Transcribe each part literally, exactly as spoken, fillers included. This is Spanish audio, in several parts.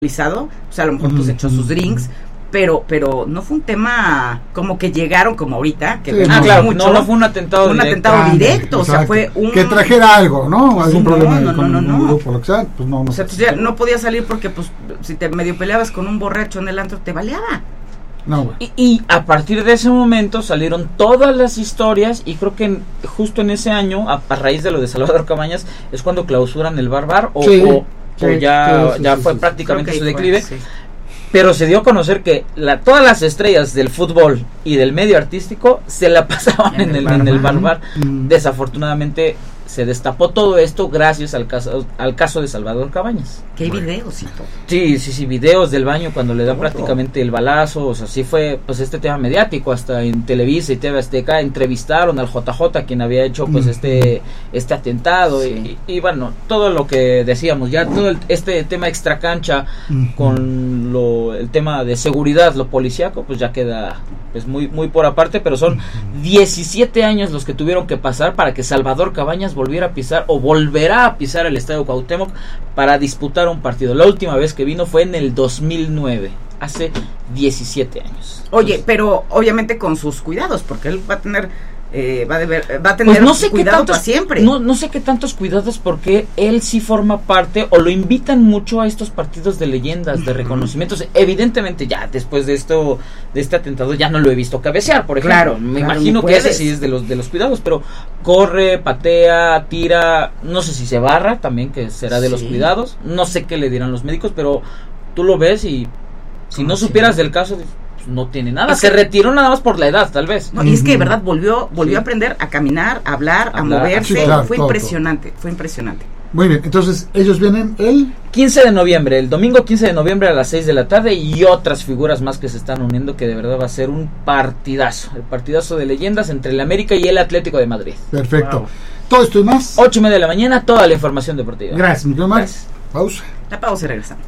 o sea, a lo mejor pues echó sus drinks, pero pero no fue un tema como que llegaron como ahorita, que sí, ah, no, claro, mucho, no, no fue un atentado un directo, atentado directo, o sea, fue un que trajera algo, ¿no? Algún sí, problema no, no, con no, no, un no. grupo, lo que sea, pues no, no. O sea, tú ya no podías salir porque pues si te medio peleabas con un borracho en el antro te baleaba. No, bueno. y, y a partir de ese momento salieron todas las historias y creo que en, justo en ese año, a, a raíz de lo de Salvador Cabañas, es cuando clausuran el Bar Bar o, sí, o, sí, o ya, sí, ya sí, fue sí, prácticamente sí. su declive. Fue, sí. Pero se dio a conocer que la, todas las estrellas del fútbol y del medio artístico se la pasaban en, en el, en el Bar Bar. Mm. Desafortunadamente se destapó todo esto gracias al caso al caso de Salvador Cabañas. Que hay videos y todo. Sí, sí, sí, videos del baño cuando le da Todo. prácticamente el balazo, o sea, sí fue pues este tema mediático, hasta en Televisa y T V Azteca entrevistaron al J J quien había hecho pues Mm. este este atentado y, y bueno, todo lo que decíamos, ya todo el, este tema extracancha Mm. con lo el tema de seguridad, lo policíaco, pues ya queda pues muy muy por aparte, pero son diecisiete años los que tuvieron que pasar para que Salvador Cabañas volviera a pisar o volverá a pisar el Estadio Cuauhtémoc para disputar un partido. La última vez que vino fue en el dos mil nueve, hace diecisiete años. Oye, Entonces, pero obviamente con sus cuidados, porque él va a tener eh, va a deber, va a tener pues no sé qué cuidado tantos, para siempre. No, no sé qué tantos cuidados porque él sí forma parte o lo invitan mucho a estos partidos de leyendas, de reconocimientos. Evidentemente ya después de esto, de este atentado ya no lo he visto cabecear, por ejemplo. Claro, me claro, imagino no que ese puedes. sí es de los de los cuidados, pero corre, patea, tira, no sé si se barra también, que será de Sí. los cuidados. No sé qué le dirán los médicos, pero tú lo ves y si no sí. supieras del caso, pues, no tiene nada. Es Se que- retiró nada más por la edad, tal vez. No, y es que de Ujú. verdad volvió volvió Sí. a aprender a caminar, a hablar, a Hablar, moverse. sí, claro, fue todo, impresionante, fue impresionante. Muy bien, entonces ellos vienen el quince de noviembre, el domingo quince de noviembre a las seis de la tarde y otras figuras más que se están uniendo que de verdad va a ser un partidazo, el partidazo de leyendas entre el América y el Atlético de Madrid. perfecto. Wow. Todo esto y más. Ocho y media de la mañana, toda la información deportiva. Gracias, mi querido Max. Gracias. Pausa. La pausa y regresamos.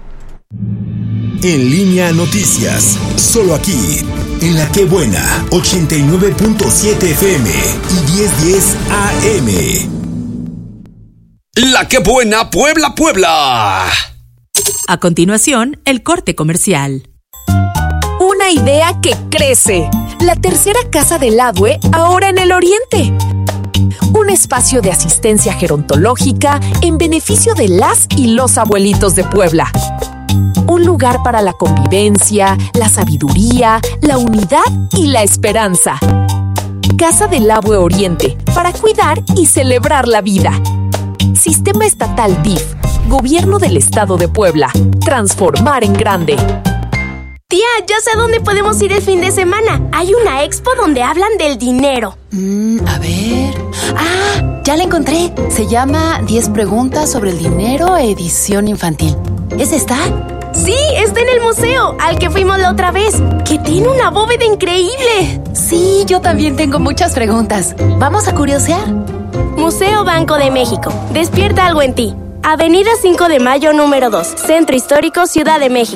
En línea noticias, solo aquí, en La Que Buena, ochenta y nueve punto siete F M y diez diez A M. La Que Buena, Puebla, Puebla. A continuación, el corte comercial. Una idea que crece. La tercera casa del Adue, ahora en el oriente. Un espacio de asistencia gerontológica en beneficio de las y los abuelitos de Puebla. Un lugar para la convivencia, la sabiduría, la unidad y la esperanza. Casa del Adue Oriente, para cuidar y celebrar la vida. Sistema Estatal D I F, Gobierno del Estado de Puebla. Transformar en grande. Tía, ya sé dónde podemos ir el fin de semana. Hay una expo donde hablan del dinero. Mm, a ver... Ah, ya la encontré. Se llama diez preguntas sobre el dinero, edición infantil. ¿Es esta? Sí, está en el museo, al que fuimos la otra vez, que tiene una bóveda increíble. Sí, yo también tengo muchas preguntas. ¿Vamos a curiosear? Museo Banco de México. Despierta algo en ti. Avenida cinco de Mayo número dos, Centro Histórico, Ciudad de México.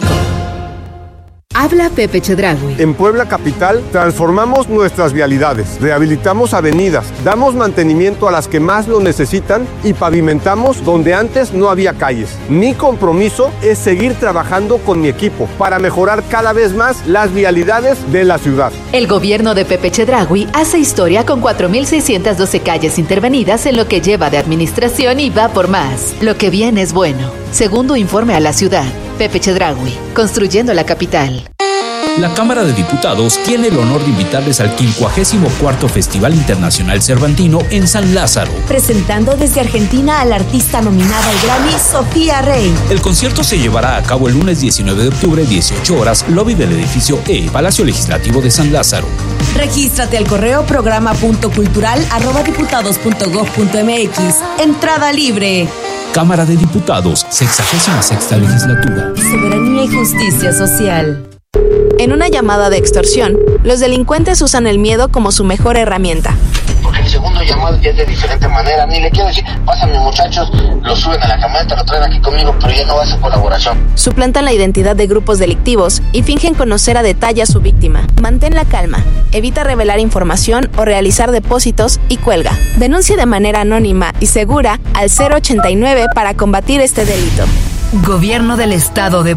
Habla Pepe Chedraui. En Puebla Capital transformamos nuestras vialidades, rehabilitamos avenidas, damos mantenimiento a las que más lo necesitan y pavimentamos donde antes no había calles. Mi compromiso es seguir trabajando con mi equipo para mejorar cada vez más las vialidades de la ciudad. El gobierno de Pepe Chedraui hace historia con cuatro mil seiscientas doce calles intervenidas en lo que lleva de administración y va por más. Lo que viene es bueno. Segundo informe a la ciudad. Pepe Chedraui, construyendo la capital. La Cámara de Diputados tiene el honor de invitarles al quincuagésimo cuarto Festival Internacional Cervantino en San Lázaro. Presentando desde Argentina a la artista nominada al Grammy, Sofía Rey. El concierto se llevará a cabo el lunes diecinueve de octubre, dieciocho horas, lobby del edificio E, Palacio Legislativo de San Lázaro. Regístrate al correo programa punto cultural arroba diputados punto gob punto mx. Entrada libre. Cámara de Diputados, sexagésima sexta legislatura. Soberanía y justicia social. En una llamada de extorsión, los delincuentes usan el miedo como su mejor herramienta. Porque el segundo llamado ya es de diferente manera. Ni le quiero decir, pásame muchachos, lo suben a la camioneta, lo traen aquí conmigo, pero ya no va a ser colaboración. Suplantan la identidad de grupos delictivos y fingen conocer a detalle a su víctima. Mantén la calma, evita revelar información o realizar depósitos y cuelga. Denuncia de manera anónima y segura al cero ochenta y nueve para combatir este delito. Gobierno del Estado de